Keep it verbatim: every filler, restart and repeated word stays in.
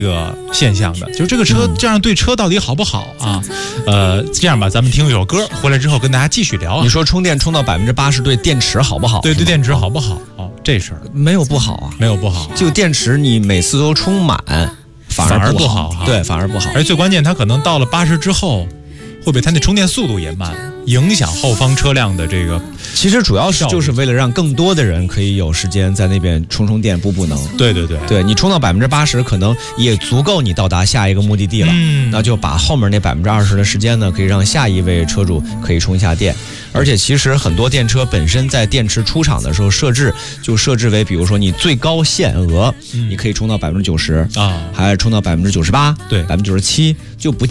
这个现象的，就是这个车这样对车到底好不好啊？呃，这样吧，咱们听一首歌，回来之后跟大家继续聊。 你说充电充到百分之八十对电池好不好？ 对对，电池好不好？哦，这事儿没有不好啊， 没有不好。 就电池你每次都充满，反而不好，对，反而不好。 而最关键，它可能到了八十之后，会不会它那充电速度也慢，影响后方车辆的这个？ 其实主要是就是为了让更多的人可以有时间在那边充充电、补补能。 对对对， 对你充到百分之八十，可能也足够你到达下一个目的地了。嗯，那就把后面那百分之二十的时间呢，可以让下一位车主可以充一下电。而且其实很多电车本身在电池出厂的时候设置就设置为，比如说你最高限额，嗯、你可以充到百分之九十啊，还是充到百分之九十八， 对， 百分之九十七就不。